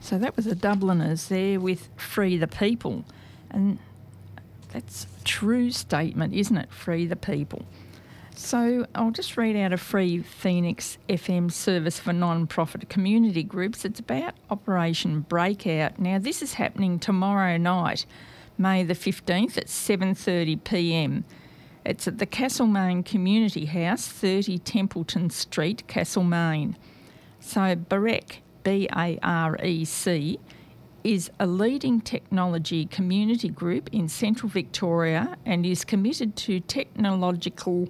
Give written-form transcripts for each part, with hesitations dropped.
So that was the Dubliners there with Free the People. And that's a true statement, isn't it? Free the people. So I'll just read out a free Phoenix FM service for non-profit community groups. It's about Operation Breakout. Now, this is happening tomorrow night, May the 15th at 7:30pm. It's at the Castlemaine Community House, 30 Templeton Street, Castlemaine. So BAREC, B-A-R-E-C, is a leading technology community group in central Victoria and is committed to technological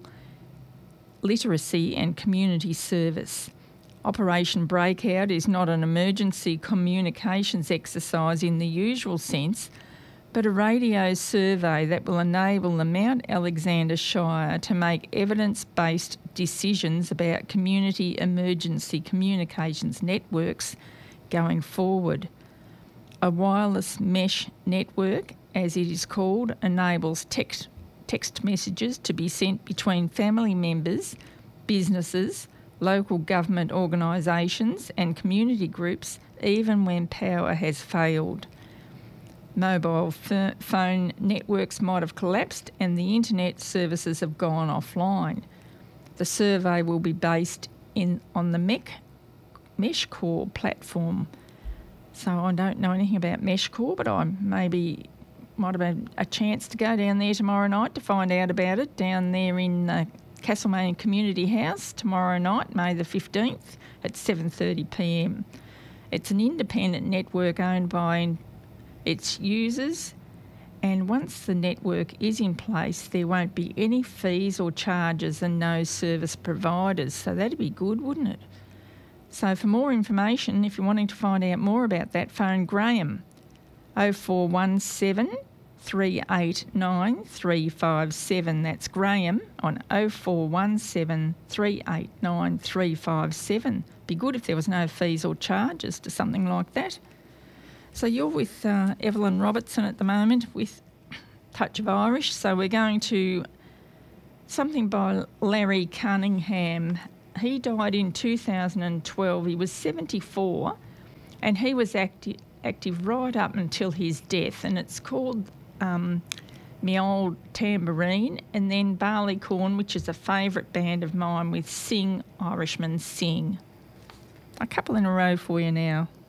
literacy and community service. Operation Breakout is not an emergency communications exercise in the usual sense, but a radio survey that will enable the Mount Alexander Shire to make evidence-based decisions about community emergency communications networks going forward. A wireless mesh network, as it is called, enables text messages to be sent between family members, businesses, local government organisations and community groups, even when power has failed. Mobile phone networks might have collapsed and the internet services have gone offline. The survey will be based on the MeshCore platform. So I don't know anything about MeshCore, but I might have had a chance to go down there tomorrow night to find out about it, down there in Castlemaine Community House tomorrow night, May the 15th at 7:30pm. It's an independent network owned by its users, and once the network is in place, there won't be any fees or charges and no service providers. So that'd be good, wouldn't it? So for more information, if you're wanting to find out more about that, phone Graham, 0417 389 357. That's Graham on 0417 389 357. Be good if there was no fees or charges to something like that. So you're with Evelyn Robertson at the moment with Touch of Irish. So we're going to something by Larry Cunningham. He died in 2012. He was 74 and he was active right up until his death, and it's called Me Old Tambourine, and then Barleycorn, which is a favourite band of mine, with Sing, Irishman Sing. A couple in a row for you now.